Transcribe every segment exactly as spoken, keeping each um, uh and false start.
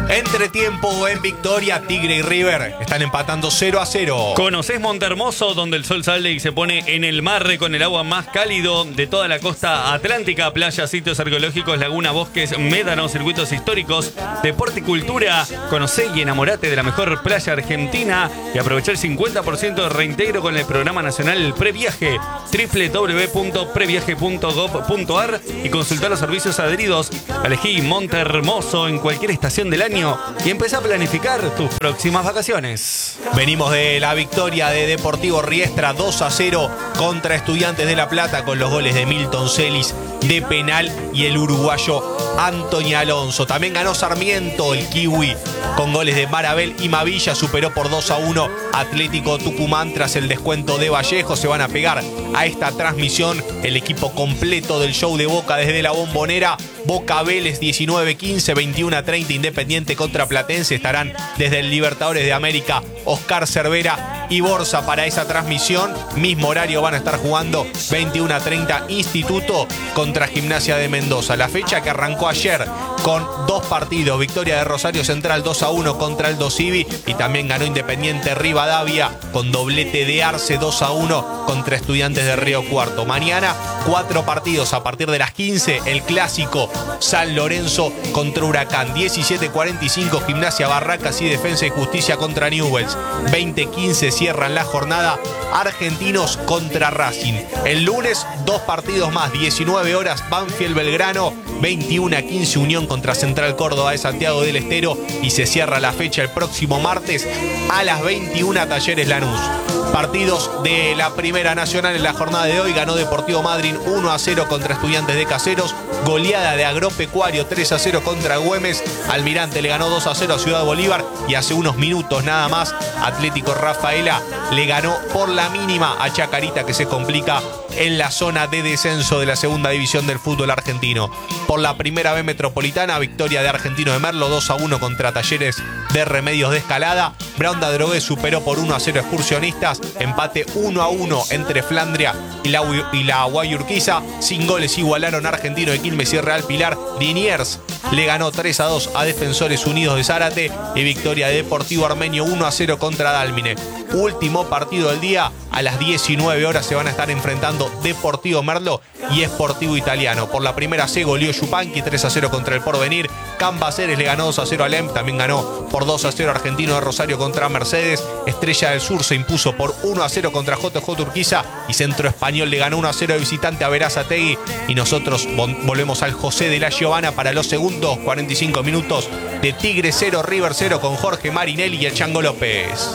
Entretiempo en Victoria, Tigre y River están empatando cero a cero. ¿Conocés Montehermoso, donde el sol sale y se pone en el mar con el agua más cálido de toda la costa atlántica? Playas, sitios arqueológicos, laguna, bosques, médanos, circuitos históricos, deporte y cultura. Conocé y enamorate de la mejor playa argentina y aprovecha el cincuenta por ciento de reintegro con el programa nacional Previaje. doble u doble u doble u punto previaje punto gov punto ar y consultar los servicios adheridos. Elegí Montehermoso en cualquier estación del año y empezá a planificar tus próximas vacaciones. Venimos de la victoria de Deportivo Riestra dos a cero contra Estudiantes de La Plata con los goles de Milton Celis de penal y el uruguayo Antonio Alonso. También ganó Sarmiento, el kiwi, con goles de Marabel y Mavilla. Superó por dos a uno Atlético Tucumán tras el descuento de Vallejo. Se van a pegar a esta transmisión el equipo completo del show de Boca desde la Bombonera. Boca Vélez diecinueve quince, veintiuno a treinta Independiente contra Platense. Estarán desde el Libertadores de América Oscar Cervera y Borsa para esa transmisión. Mismo horario van a estar jugando veintiuno a treinta Instituto contra Gimnasia de Mendoza. La fecha que arrancó ayer con dos partidos. Victoria de Rosario Central dos a uno contra Aldo Civi y también ganó Independiente Rivadavia con doblete de Arce dos a uno contra Estudiantes de Río Cuarto. Mañana cuatro partidos a partir de las quince. El clásico San Lorenzo contra Huracán. diecisiete cuarenta y cinco Gimnasia Barracas y Defensa y Justicia contra Newell's. veinte quince cierran la jornada Argentinos contra Racing. El lunes dos partidos más. diecinueve horas Banfield Belgrano. veintiuno a quince Unión contra Central Córdoba de Santiago del Estero. Y se cierra la fecha el próximo martes a las veintiuna Talleres Lanús. Partidos de la Primera Nacional en la jornada de hoy. Ganó Deportivo Madryn uno a cero contra Estudiantes de Caseros. Goleada de Agropecuario tres a cero contra Güemes. Almirante le ganó dos a cero a Ciudad Bolívar. Y hace unos minutos nada más Atlético Rafaela le ganó por la mínima a Chacarita, que se complica en la zona de descenso de la segunda división del fútbol argentino. Por la Primera B Metropolitana, victoria de Argentino de Merlo dos a uno contra Talleres de Remedios de Escalada. Brown de Adrogué superó por uno a cero Excursionistas. Empate uno a uno entre Flandria y la, y la Guayurquiza. Sin goles igualaron Argentino de Quilmes y Real Pilar. Liniers le ganó tres a dos a Defensores Unidos de Zárate. Y victoria de Deportivo Armenio uno a cero contra Dálmine. Último partido del día. A las diecinueve horas se van a estar enfrentando Deportivo Merlo y Sportivo Italiano. Por la Primera C goleó Yupanqui tres a cero contra el Porvenir. Cambaceres le ganó dos a cero a Lem. También ganó por dos a cero Argentino de Rosario contra Mercedes. Estrella del Sur se impuso por uno a cero contra J J Urquiza. Y Centro Español le ganó uno a cero de visitante a Verazategui. Y nosotros volvemos al José de la Giovana para los segundos cuarenta y cinco minutos de Tigre cero, River cero con Jorge Marinelli y el Chango López.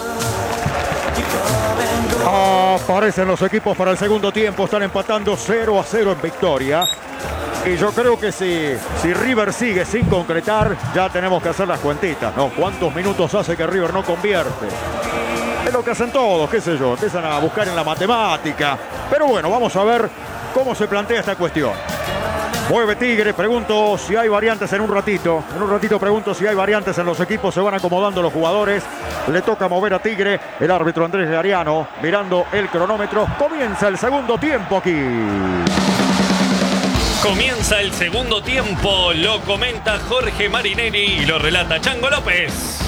Aparecen los equipos para el segundo tiempo. Están empatando cero a cero en Victoria. Y yo creo que si, si River sigue sin concretar, ya tenemos que hacer las cuentitas, ¿no? ¿Cuántos minutos hace que River no convierte? Es lo que hacen todos, qué sé yo. Empiezan a buscar en la matemática. Pero bueno, vamos a ver cómo se plantea esta cuestión. Mueve Tigre, pregunto si hay variantes en un ratito. En un ratito pregunto si hay variantes en los equipos. Se van acomodando los jugadores. Le toca mover a Tigre. El árbitro Andrés Gariano mirando el cronómetro. Comienza el segundo tiempo aquí. Comienza el segundo tiempo. Lo comenta Jorge Marinelli y lo relata Chango López.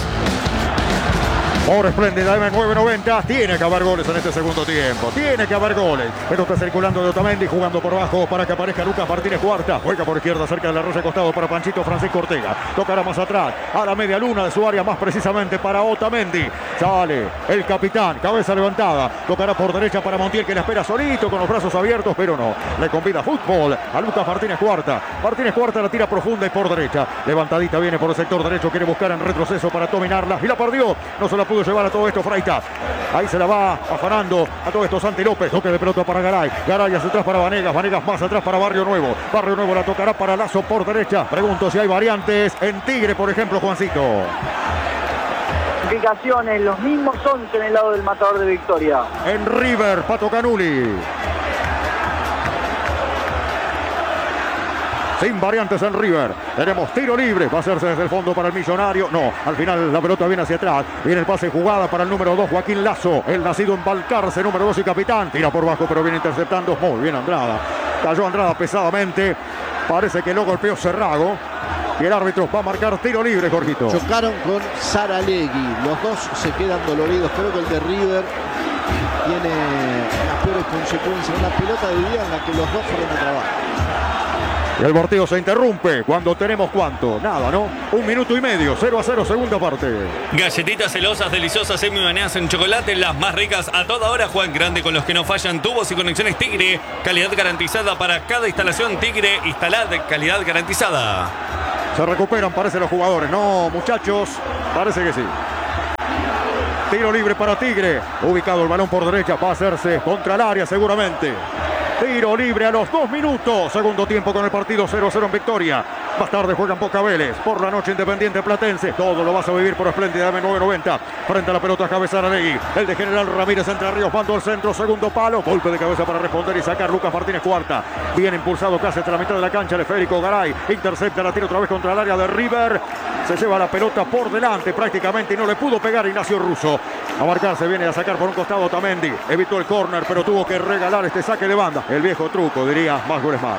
Por espléndida M nueve noventa, tiene que haber goles en este segundo tiempo, tiene que haber goles. Pero está circulando de Otamendi, jugando por abajo para que aparezca Lucas Martínez Cuarta. Juega por izquierda cerca de la raya costado para Panchito Francisco Ortega. Tocará más atrás, a la media luna de su área, más precisamente para Otamendi. Sale el capitán, cabeza levantada. Tocará por derecha para Montiel, que la espera solito con los brazos abiertos, pero no. Le convida fútbol a Lucas Martínez Cuarta. Martínez Cuarta la tira profunda y por derecha. Levantadita viene por el sector derecho, quiere buscar en retroceso para dominarla y la perdió. No se la pudo llevar a todo esto Freitas. Ahí se la va afanando a todo esto Santi López. Toque de pelota para Garay. Garay hacia atrás para Vanegas. Vanegas más atrás para Barrio Nuevo. Barrio Nuevo la tocará para Lazo por derecha. Pregunto si hay variantes en Tigre, por ejemplo, Juancito. Indicaciones, los mismos once en el lado del matador de Victoria. En River, Pato Canuli. Sin variantes en River. Tenemos tiro libre. Va a hacerse desde el fondo para el Millonario. No, al final la pelota viene hacia atrás. Viene el pase jugada para el número dos, Joaquín Lazo. El nacido en Balcarce, número dos y capitán. Tira por bajo, pero viene interceptando. Muy bien Andrada. Cayó Andrada pesadamente. Parece que lo golpeó Cerrago. Y el árbitro va a marcar tiro libre, Jorgito. Chocaron con Saralegui. Los dos se quedan doloridos. Creo que el de River tiene las peores consecuencias. Una pelota de día en la que los dos fueron a trabajar. Y el partido se interrumpe cuando tenemos ¿cuánto? Nada, ¿no? Un minuto y medio, cero a cero, segunda parte. Galletitas celosas, deliciosas, semi-bañadas en chocolate, las más ricas a toda hora. Juan Grande con los que no fallan, tubos y conexiones Tigre. Calidad garantizada para cada instalación. Tigre, instalad, calidad garantizada. Se recuperan, parece, los jugadores. No, muchachos, parece que sí. Tiro libre para Tigre. Ubicado el balón por derecha, va a hacerse contra el área seguramente. Tiro libre a los dos minutos. Segundo tiempo con el partido cero a cero en victoria. Más tarde juegan Boca Vélez. Por la noche Independiente Platense. Todo lo vas a vivir por Espléndida M nueve noventa. Frente a la pelota cabeza Saralegui. El de General Ramírez entre Ríos. Mando al centro. Segundo palo. Golpe de cabeza para responder y sacar Lucas Martínez cuarta. Bien impulsado casi hasta la mitad de la cancha. El Federico Garay. Intercepta la tira otra vez contra el área de River. Se lleva la pelota por delante prácticamente y no le pudo pegar Ignacio Russo. A marcarse, viene a sacar por un costado Otamendi. Evitó el córner, pero tuvo que regalar este saque de banda. El viejo truco, diría Max Goresmar.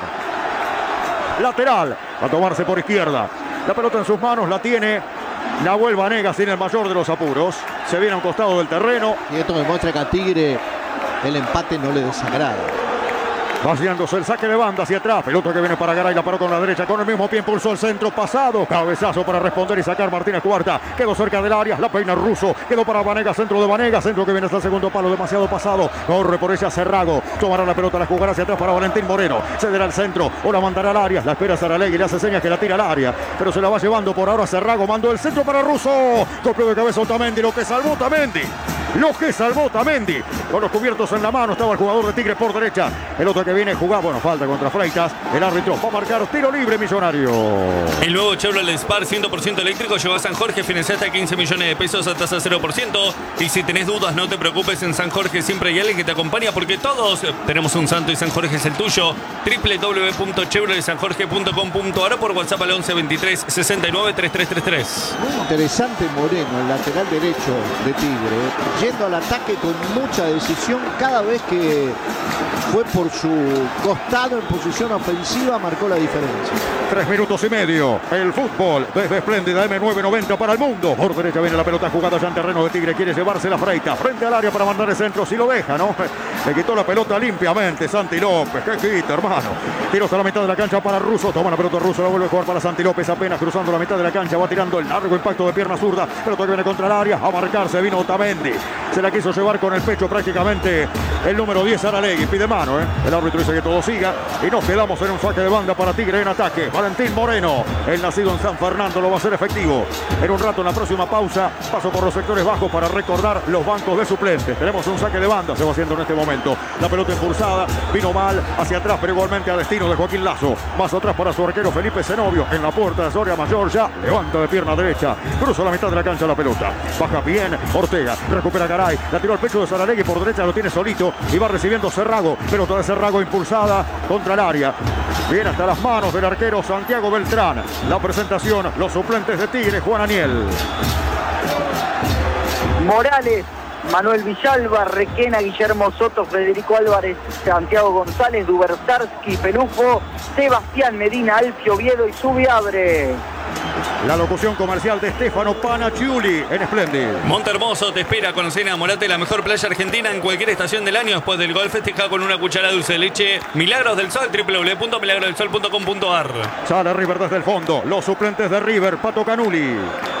Lateral, a tomarse por izquierda. La pelota en sus manos la tiene Nahuel Vanegas, tiene el mayor de los apuros. Se viene a un costado del terreno. Y esto me muestra que a Tigre el empate no le desagrada. Vaciándose el saque de banda hacia atrás. Pelota que viene para Garay, la paró con la derecha. Con el mismo pie impulsó el centro pasado. Cabezazo para responder y sacar Martínez cuarta. Quedó cerca del área. La peina Russo. Quedó para Vanegas. Centro de Vanegas. Centro que viene hasta el segundo palo. Demasiado pasado. Corre por ella Cerrago. Tomará la pelota. La jugará hacia atrás para Valentín Moreno. Cederá el centro. O la mandará al área. La espera Saralegui. Le hace señas que la tira al área. Pero se la va llevando por ahora Cerrago. Mandó el centro para Russo. Copió de cabeza Otamendi. Lo que salvó Otamendi. Lo que salvó Otamendi. Con los cubiertos en la mano estaba el jugador de Tigre por derecha. El otro que viene jugaba. Bueno, falta contra Freitas. El árbitro va a marcar tiro libre Millonario. El nuevo Chevrolet Spark cien por ciento eléctrico lleva a San Jorge, financia hasta quince millones de pesos a tasa cero por ciento. Y si tenés dudas, no te preocupes, en San Jorge siempre hay alguien que te acompaña porque todos tenemos un santo y San Jorge es el tuyo. doble u doble u doble u punto chevrolet san jorge punto com punto a r por WhatsApp al once veintitrés sesenta y nueve treinta y tres treinta y tres. Muy interesante Moreno, el lateral derecho de Tigre, yendo al ataque con mucha decisión. Cada vez que fue por su costado en posición ofensiva, marcó la diferencia. Tres minutos y medio. El fútbol desde Espléndida M nueve noventa para el mundo. Por derecha viene la pelota jugada ya en terreno de Tigre. Quiere llevarse la Freita frente al área para mandar el centro. Si lo deja, ¿no? Le quitó la pelota limpiamente Santi López. ¡Qué quita, hermano! Tiro hasta la mitad de la cancha para Russo. Toma la pelota Russo. La vuelve a jugar para Santi López. Apenas cruzando la mitad de la cancha. Va tirando el largo impacto de pierna zurda. Pelota que viene contra el área. A marcarse vino Otamendi. Se la quiso llevar con el pecho prácticamente el número diez Saralegui. Pide mano, ¿eh? El árbitro dice que todo siga. Y nos quedamos en un saque de banda para Tigre en ataque. Valentín Moreno, el nacido en San Fernando, lo va a hacer efectivo. En un rato, en la próxima pausa, paso por los sectores bajos para recordar los bancos de suplentes. Tenemos un saque de banda, se va haciendo en este momento. La pelota impulsada, vino mal hacia atrás, pero igualmente a destino de Joaquín Lazo. Más atrás para su arquero Felipe Zenobio. En la puerta de Soria Mayor ya levanta de pierna derecha. Cruza la mitad de la cancha la pelota. Baja bien Ortega, recupera Garay. La tiró al pecho de Saralegui, por derecha lo tiene solito. Y va recibiendo Cerrago. Pelota de Cerrago impulsada contra el área. Viene hasta las manos del arquero Santiago Beltrán. La presentación, los suplentes de Tigre, Juan Aniel. Morales, Manuel Villalba, Requena, Guillermo Soto, Federico Álvarez, Santiago González, Dubersarsky, Pelufo, Sebastián Medina, Alfio Oviedo y Subiabre. La locución comercial de Stefano Panacciuli en Splendid. Montehermoso te espera, conocer y enamorate de la mejor playa argentina en cualquier estación del año. Después del gol festeja con una cucharada de dulce de leche. Milagros del Sol, doble u doble u doble u punto milagros del sol punto com punto a r. Sale River desde el fondo. Los suplentes de River, Pato Canuli.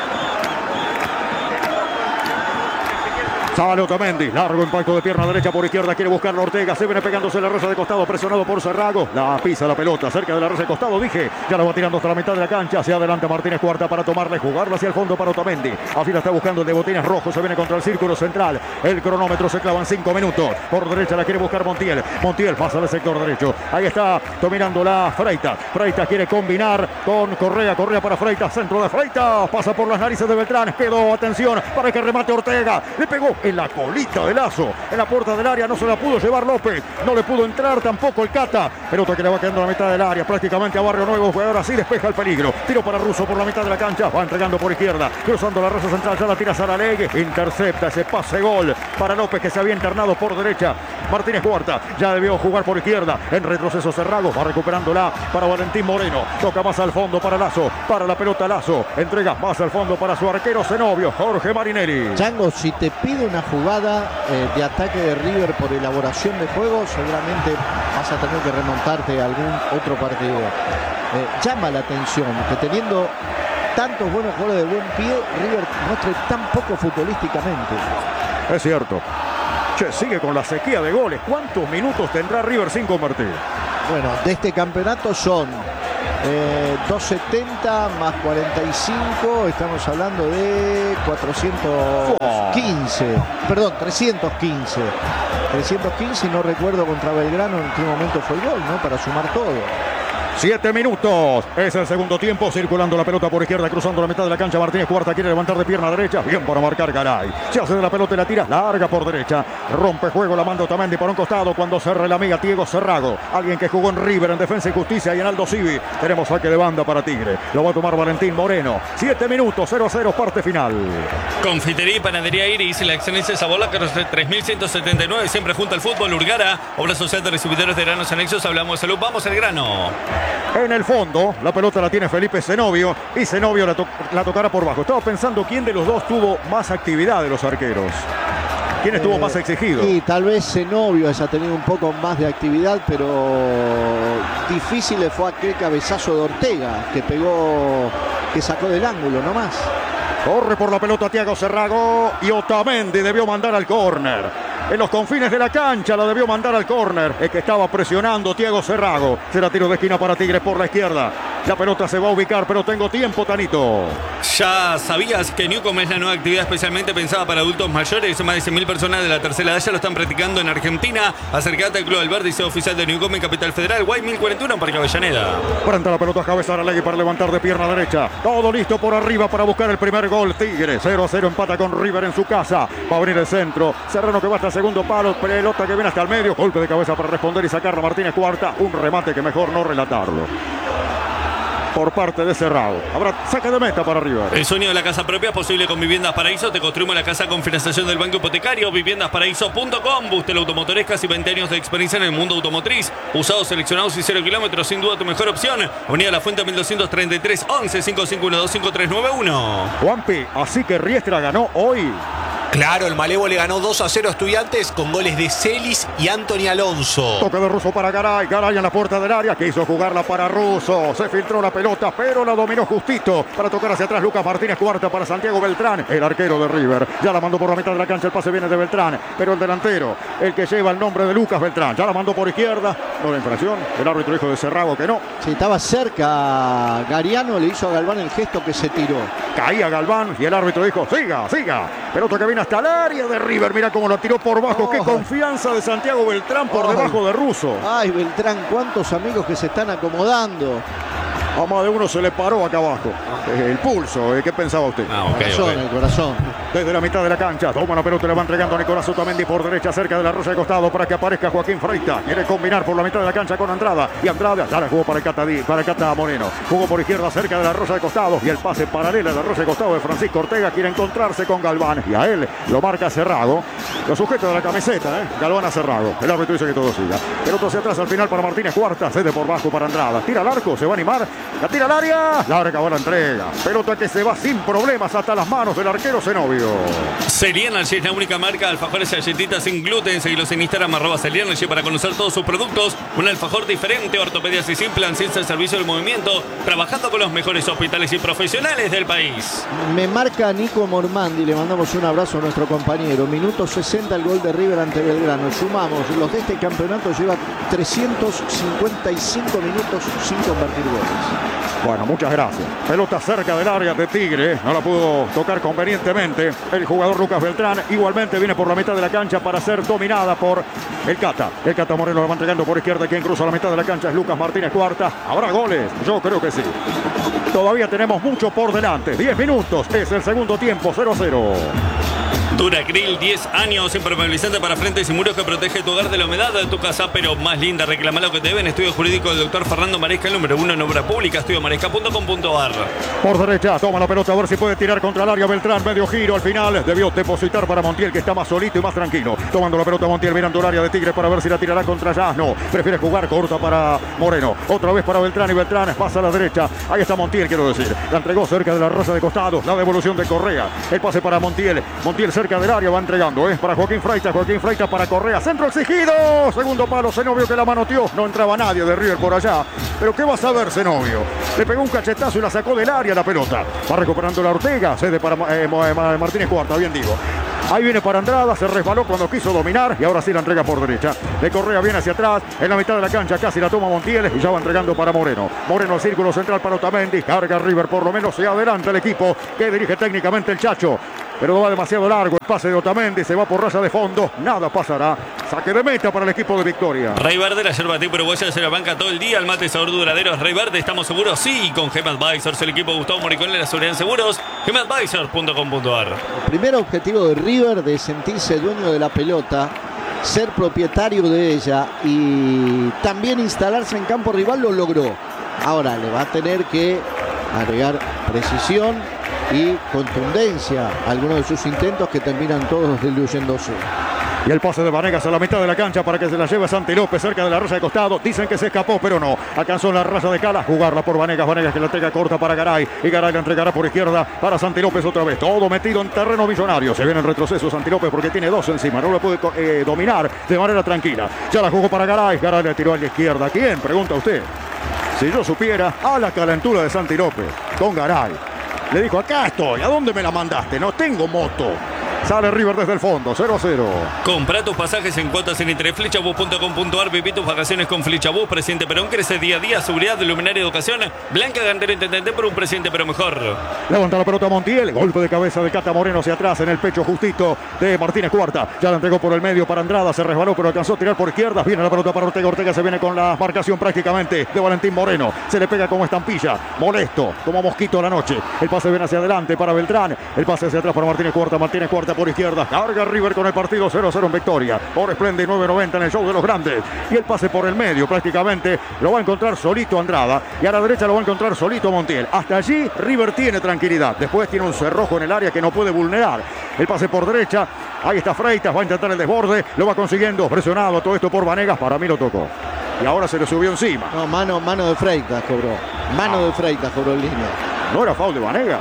Sale Otamendi, largo impacto de pierna derecha por izquierda, quiere buscar a Ortega, se viene pegándose la reza de costado, presionado por Cerrago, la pisa la pelota cerca de la reza de costado, dije, ya la va tirando hasta la mitad de la cancha, hacia adelante Martínez Cuarta para tomarle, jugarla hacia el fondo para Otamendi, así la está buscando el de botines rojo, se viene contra el círculo central, el cronómetro se clava en cinco minutos, por derecha la quiere buscar Montiel, Montiel pasa al sector derecho, ahí está dominando la Freitas, Freitas quiere combinar con Correa, Correa para Freitas, centro de Freitas, pasa por las narices de Beltrán, quedó, atención, para que remate Ortega, le pegó en la colita de Lazo. En la puerta del área no se la pudo llevar López. No le pudo entrar tampoco el Cata. Pelota que le va quedando a la mitad del área, prácticamente a Barrio Nuevo. Ahora sí despeja el peligro. Tiro para Russo por la mitad de la cancha. Va entregando por izquierda. Cruzando la raza central. Ya la tira Saralegui. Intercepta ese pase gol para López, que se había internado por derecha. Martínez Cuarta ya debió jugar por izquierda. En retroceso Cerrago. Va recuperándola para Valentín Moreno. Toca más al fondo para Lazo. Para la pelota Lazo. Entrega más al fondo para su arquero Zenobio, Jorge Marinelli. Chango, si te pide una jugada eh, de ataque de River por elaboración de juego, seguramente vas a tener que remontarte a algún otro partido. Eh, llama la atención que teniendo tantos buenos goles de buen pie, River muestre tan poco futbolísticamente. Es cierto. Che, sigue con la sequía de goles. ¿Cuántos minutos tendrá River sin convertir? Bueno, de este campeonato son eh, doscientos setenta más cuarenta y cinco, estamos hablando de cuatrocientos quince, perdón, trescientos quince. trescientos quince y no recuerdo contra Belgrano en qué momento fue el gol, ¿no? Para sumar todo. Siete minutos. Es el segundo tiempo. Circulando la pelota por izquierda, cruzando la mitad de la cancha. Martínez Cuarta quiere levantar de pierna derecha. Bien para marcar Garay. Se hace de la pelota y la tira larga por derecha. Rompe juego, la manda Otamendi por un costado cuando se relamiga Diego Cerrago. Alguien que jugó en River, en Defensa y Justicia y en Aldo Civi. Tenemos saque de banda para Tigre. Lo va a tomar Valentín Moreno. Siete minutos, cero a cero, parte final. Confitería y Panadería Iris, la excelencia de sabor, la tres mil ciento setenta y nueve, siempre junto al fútbol. Urgara, obra social de recibidores de granos anexos. Hablamos de salud. Vamos al grano. En el fondo, la pelota la tiene Felipe Zenobio y Zenobio la, to la tocará por bajo. Estaba pensando quién de los dos tuvo más actividad de los arqueros. ¿Quién estuvo eh, más exigido? Y tal vez Zenobio haya tenido un poco más de actividad, pero difícil le fue aquel cabezazo de Ortega que pegó, que sacó del ángulo nomás. Corre por la pelota Thiago Cerrago y Otamendi debió mandar al córner. En los confines de la cancha la debió mandar al córner. Es que estaba presionando Thiago Cerrago. Será tiro de esquina para Tigres por la izquierda. La pelota se va a ubicar, pero tengo tiempo, Tanito. ¿Ya sabías que Newcom es la nueva actividad especialmente pensada para adultos mayores? Más de cien mil personas de la tercera edad ya lo están practicando en Argentina. Acércate al Club Alberdi, sede oficial de Newcom en Capital Federal. Guay mil cuarenta y uno en Parque Avellaneda. Frente a la pelota cabeza Aralegui para levantar de pierna derecha. Todo listo por arriba para buscar el primer gol. Tigre cero a cero empata con River en su casa. Va a venir el centro. Serrano que va hasta el segundo palo. Pelota que viene hasta el medio. Golpe de cabeza para responder y sacarla Martínez Cuarta. Un remate que mejor no relatarlo. Por parte de Cerrado. Habrá saque de meta para River. El sueño de la casa propia es posible con Viviendas Paraíso. Te construimos la casa con financiación del Banco Hipotecario. Viviendas Paraíso punto com. Bustel Automotores, casi veinte años de experiencia en el mundo automotriz. Usados, seleccionados y cero kilómetros. Sin duda tu mejor opción. Avenida La Fuente mil doscientos treinta y tres, once, cinco cinco uno dos, cinco tres nueve uno. Juanpi, así que Riestra ganó hoy. Claro, el Malevo le ganó dos a cero a Estudiantes con goles de Celis y Anthony Alonso. Toque de Russo para Garay. Garay en la puerta del área. Quiso jugarla para Russo. Se filtró la pelota, pero la dominó justito. Para tocar hacia atrás Lucas Martínez Cuarta para Santiago Beltrán, el arquero de River. Ya la mandó por la mitad de la cancha. El pase viene de Beltrán, pero el delantero, el que lleva el nombre de Lucas Beltrán, ya la mandó por izquierda. No la infracción. El árbitro dijo de Cerrago que no. Si estaba cerca Gariano, le hizo a Galván el gesto que se tiró. Caía Galván y el árbitro dijo, siga, siga. Pelota que viene hasta el área de River. Mira cómo la tiró por bajo. Oh. Qué confianza de Santiago Beltrán por oh. debajo de Russo. Ay, Beltrán, cuántos amigos que se están acomodando. A más de uno se le paró acá abajo. El pulso, ¿qué pensaba usted? Ah, okay, el corazón, okay. el corazón. Desde la mitad de la cancha, toma la pelota y le va entregando a Nicolás Otamendi por derecha, cerca de la rosa de costado para que aparezca Joaquín Freita. Quiere combinar por la mitad de la cancha con Andrada. Y Andrada ya la jugó para el Cata, para el Cata Moreno. Jugó por izquierda cerca de la rosa de costado. Y el pase paralelo a la rosa de costado de Francisco Ortega. Quiere encontrarse con Galván. Y a él lo marca Cerrago. Lo sujeta de la camiseta, ¿eh? Galván a Cerrago. El árbitro dice que todo siga. Pelota hacia atrás al final para Martínez Cuarta. Cede por bajo para Andrada. Tira al arco, se va a animar. La tira al área. Larga va la entrega. Pelota que se va sin problemas hasta las manos del arquero Zenobio. Celianergy es la única marca de alfajores y galletitas sin gluten. Seguilos en Instagram, arroba Celianergy, para conocer todos sus productos. Un alfajor diferente, ortopedias y sin plan, ciencia del servicio del movimiento, trabajando con los mejores hospitales y profesionales del país. Me marca Nico Mormandi, le mandamos un abrazo a nuestro compañero. Minuto sesenta el gol de River ante Belgrano. Sumamos, los de este campeonato lleva trescientos cincuenta y cinco minutos sin convertir goles. Bueno, muchas gracias. Pelota cerca del área de Tigre. No la pudo tocar convenientemente el jugador Lucas Beltrán. Igualmente viene por la mitad de la cancha para ser dominada por el Cata. El Cata Moreno la va entregando por izquierda. Quien cruza la mitad de la cancha es Lucas Martínez Cuarta. ¿Habrá goles? Yo creo que sí. Todavía tenemos mucho por delante. diez minutos. Es el segundo tiempo. cero a cero. Duracril, diez años, impermeabilizante para frentes y muros que protege tu hogar de la humedad de tu casa, pero más linda. Reclama lo que te deben. Estudio jurídico del doctor Fernando Maresca, el número uno en obra pública, estudio maresca punto com punto ar. Por derecha, toma la pelota a ver si puede tirar contra el área Beltrán. Medio giro al final. Debió depositar para Montiel, que está más solito y más tranquilo. Tomando la pelota Montiel, mirando el área de Tigre para ver si la tirará contra Jazz. No, prefiere jugar corta para Moreno. Otra vez para Beltrán y Beltrán pasa a la derecha. Ahí está Montiel, quiero decir. La entregó cerca de la raza de costado. La devolución de Correa. El pase para Montiel. Montiel cerca del área va entregando. Es para Joaquín Freitas, Joaquín Freitas para Correa, centro exigido, segundo palo, Zenobio que la manoteó, no entraba nadie de River por allá, pero ¿qué va a saber Zenobio? Le pegó un cachetazo y la sacó del área la pelota, va recuperando la Ortega, cede para eh, Martínez Cuarta, bien digo. Ahí viene para Andrada, se resbaló cuando quiso dominar y ahora sí la entrega por derecha. De Correa viene hacia atrás, en la mitad de la cancha casi la toma Montiel y ya va entregando para Moreno. Moreno al círculo central para Otamendi, carga River, por lo menos se adelanta el equipo que dirige técnicamente el Chacho. Pero va demasiado largo el pase de Otamendi, se va por raya de fondo, nada pasará. Saque de meta para el equipo de Victoria. Rey Verde, la yerba té uruguaya se la banca todo el día. El mate sabor duradero es Rey Verde, ¿estamos seguros? Sí, con Gem Advisors, el equipo de Gustavo Moricón de la seguridad en seguros. gem advisors punto com punto ar. El primer objetivo de River de sentirse dueño de la pelota, ser propietario de ella y también instalarse en campo rival lo logró. Ahora le va a tener que agregar precisión y contundencia a algunos de sus intentos que terminan todos diluyéndose. Y el pase de Vanegas a la mitad de la cancha para que se la lleve Santi López cerca de la raya de costado. Dicen que se escapó, pero no. Alcanzó la raya de Cala. Jugarla por Vanegas. Vanegas que la entrega corta para Garay. Y Garay la entregará por izquierda para Santi López otra vez. Todo metido en terreno millonario. Se viene en retroceso Santi López porque tiene dos encima. No lo puede eh, dominar de manera tranquila. Ya la jugó para Garay. Garay le tiró a la izquierda. ¿Quién? Pregunta usted. Si yo supiera, a la calentura de Santi López con Garay. Le dijo, acá estoy. ¿A dónde me la mandaste? No tengo moto. Sale River desde el fondo, cero a cero. Compra tus pasajes en cuotas en internet, flechabus punto com punto ar. Viví tus vacaciones con Flechabus. Presidente Perón crece día a día. Seguridad, luminaria, educación. Blanca Gantero, intendente por un presidente, pero mejor. Levanta la pelota Montiel. Golpe de cabeza de Cata Moreno hacia atrás en el pecho justito de Martínez Cuarta. Ya la entregó por el medio para Andrada. Se resbaló, pero alcanzó a tirar por izquierda. Viene la pelota para Ortega. Ortega se viene con la marcación prácticamente de Valentín Moreno. Se le pega como estampilla. Molesto, como mosquito a la noche. El pase viene hacia adelante para Beltrán. El pase hacia atrás para Martínez Cuarta. Martínez Cuarta por izquierda. Carga River con el partido cero a cero en victoria. Por Splendid nueve noventa en el show de los grandes. Y el pase por el medio prácticamente lo va a encontrar solito Andrada. Y a la derecha lo va a encontrar solito Montiel. Hasta allí River tiene tranquilidad. Después tiene un cerrojo en el área que no puede vulnerar. El pase por derecha. Ahí está Freitas. Va a intentar el desborde. Lo va consiguiendo. Presionado todo esto por Vanegas. Para mí lo tocó. Y ahora se le subió encima. No, mano, mano de Freitas cobró. Mano de Freitas cobró el línea. No era foul de Vanegas.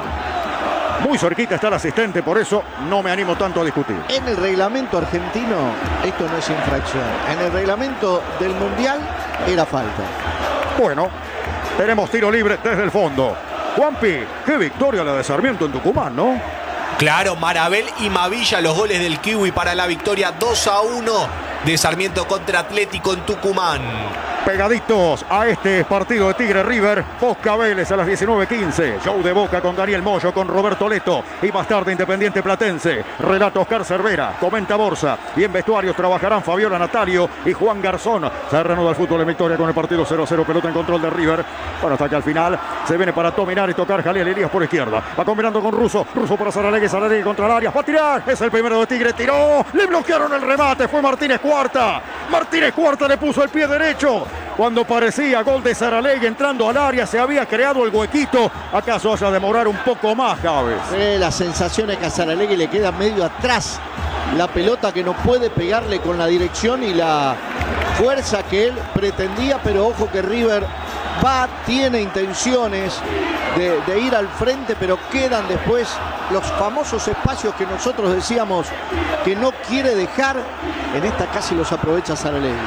Muy cerquita está el asistente, por eso no me animo tanto a discutir. En el reglamento argentino esto no es infracción. En el reglamento del Mundial era falta. Bueno, tenemos tiro libre desde el fondo. Juanpi, qué victoria la de Sarmiento en Tucumán, ¿no? Claro, Marabel y Mavilla los goles del Kiwi para la victoria dos a uno de Sarmiento contra Atlético en Tucumán. Pegaditos a este partido de Tigre River. Boca Vélez a las diecinueve quince. Show de Boca con Daniel Moyo, con Roberto Leto. Y más tarde Independiente Platense. Relato Oscar Cervera. Comenta Borsa. Y en vestuarios trabajarán Fabiola Natalio y Juan Garzón. Se reanuda el fútbol en victoria con el partido cero a cero. Pelota en control de River. Bueno, hasta que al final se viene para dominar y tocar Jalil Elías por izquierda. Va combinando con Russo. Russo para Saralegui. Saralegui contra el área. Va a tirar. Es el primero de Tigre. Tiró. Le bloquearon el remate. Fue Martínez Cuarta. Martínez Cuarta le puso el pie derecho. Cuando parecía gol de Saralegui entrando al área, se había creado el huequito. ¿Acaso haya demorar un poco más, Javes? Eh, la sensación es que a Saralegui le queda medio atrás la pelota, que no puede pegarle con la dirección y la fuerza que él pretendía, pero ojo que River va, tiene intenciones de, de ir al frente, pero quedan después los famosos espacios que nosotros decíamos que no quiere dejar. En esta casi los aprovecha Saralegui.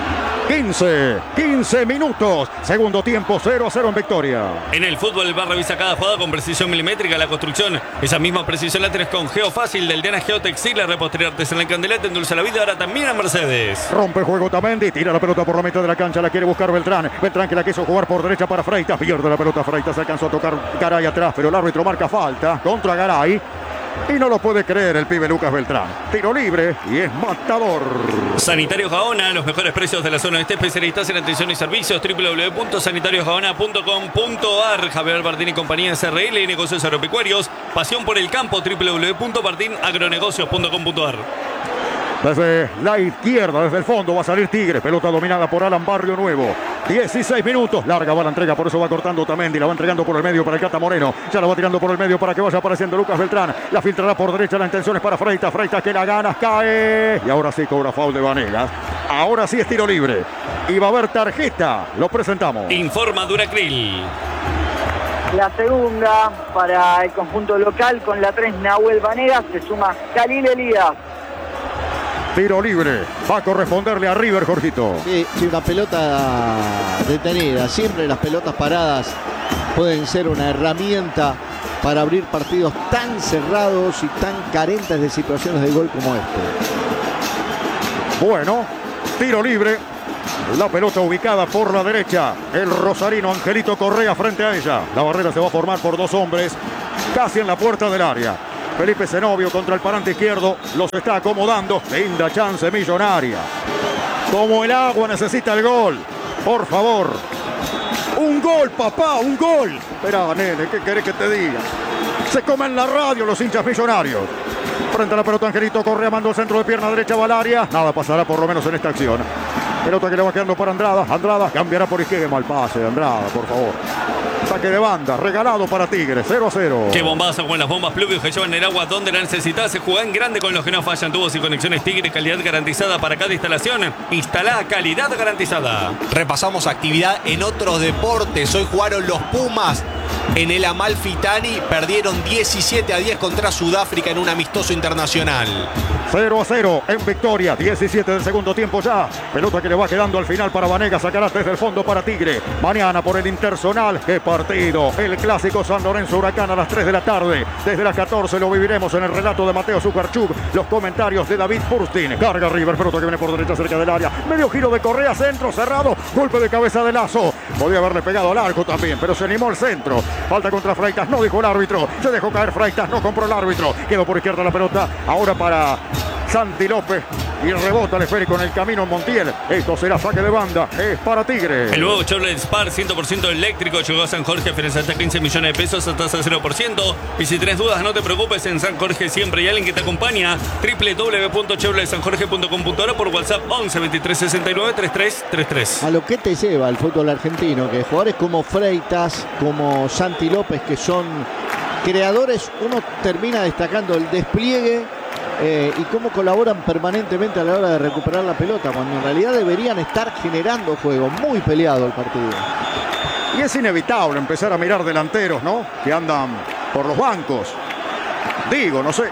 quince, quince minutos. Segundo tiempo, cero a cero en Victoria. En el fútbol, el bar revisa cada jugada con precisión milimétrica. La construcción, esa misma precisión la tenés con Geofácil del Diana Geotextil. La repostería artesanal Candelete endulza la vida, ahora también a Mercedes. Rompe el juego Otamendi, tira la pelota por la mitad de la cancha, la quiere buscar Beltrán. Beltrán que la quiso jugar por derecha para Freitas, pierde la pelota Freitas, se alcanzó a tocar Garay atrás, pero el árbitro marca falta contra Garay. Y no lo puede creer el pibe Lucas Beltrán. Tiro libre y es matador. Sanitarios Gaona, los mejores precios de la zona este, especialistas en atención y servicios. doble u doble u doble u punto sanitarios gaona punto com punto a r. Javier Bardín y compañía S R L y negocios agropecuarios. Pasión por el campo. doble u doble u doble u punto bardín agronegocios punto com punto a r. Desde la izquierda, desde el fondo, va a salir Tigre. Pelota dominada por Alan Barrio Nuevo. dieciséis minutos. Larga va la entrega, por eso va cortando Otamendi. La va entregando por el medio para el Cata Moreno. Ya la va tirando por el medio para que vaya apareciendo Lucas Beltrán. La filtrará por derecha. La intención es para Freitas. Freitas que la gana, cae. Y ahora sí cobra foul de Vanegas. Ahora sí es tiro libre. Y va a haber tarjeta. Lo presentamos. Informa Duracril. La segunda para el conjunto local con la tres Nahuel Vanegas. Se suma Khalil Elías. Tiro libre. Va a corresponderle a River, Jorgito. Sí, sí, una pelota detenida. Siempre las pelotas paradas pueden ser una herramienta para abrir partidos tan cerrados y tan carentes de situaciones de gol como este. Bueno, tiro libre. La pelota ubicada por la derecha. El rosarino Angelito Correa frente a ella. La barrera se va a formar por dos hombres casi en la puerta del área. Felipe Zenobio contra el parante izquierdo. Los está acomodando. Linda chance millonaria. Como el agua necesita el gol. Por favor. Un gol, papá, un gol. Espera, nene, ¿qué querés que te diga? Se comen la radio los hinchas millonarios. Frente a la pelota Angelito Correa, mando el centro de pierna derecha va al área. Nada pasará por lo menos en esta acción. Pelota que le va quedando para Andrada. Andrada cambiará por izquierda. Mal pase de Andrada, por favor. Saque de banda, regalado para Tigres, cero a cero. Qué bombazo con las bombas Pluvius que llevan el agua donde la necesitas. Se juega en grande con los que no fallan. Tubos y conexiones Tigre, calidad garantizada para cada instalación. Instalada, calidad garantizada. Repasamos actividad en otros deportes. Hoy jugaron los Pumas en el Amalfitani. Perdieron diecisiete a diez contra Sudáfrica en un amistoso internacional. cero a cero en Victoria, diecisiete del segundo tiempo ya. Pelota que le va quedando al final para Vanegas. Sacará desde el fondo para Tigre. Mañana por el Interzonal. ¡Qué partido! El clásico San Lorenzo Huracán a las tres de la tarde. Desde las catorce lo viviremos en el relato de Mateo Zuccarchuk. Los comentarios de David Purstin. Carga River, pelota que viene por derecha cerca del área. Medio giro de Correa, centro cerrado. Golpe de cabeza de Lazo. Podía haberle pegado al arco también, pero se animó el centro. Falta contra Freitas, no dijo el árbitro. Se dejó caer Freitas, no compró el árbitro. Quedó por izquierda la pelota. Ahora para Santi López. Y rebota el esférico en el camino Montiel. Esto será saque de banda. Es para Tigre. El nuevo Chevrolet Spar cien por ciento eléctrico llegó a San Jorge. Financiaste quince millones de pesos a tasa cero por ciento. Y si tenés dudas, no te preocupes. En San Jorge siempre hay alguien que te acompaña. doble u doble u doble u punto chevrolet san jorge punto com punto a r por WhatsApp once veintitrés sesenta y nueve treinta y tres treinta y tres. A lo que te lleva el fútbol argentino, que jugadores como Freitas, como Santi López, que son creadores, uno termina destacando el despliegue eh, y cómo colaboran permanentemente a la hora de recuperar la pelota, cuando en realidad deberían estar generando juego. Muy peleado el partido. Y es inevitable empezar a mirar delanteros, ¿no? Que andan por los bancos. Digo, no sé.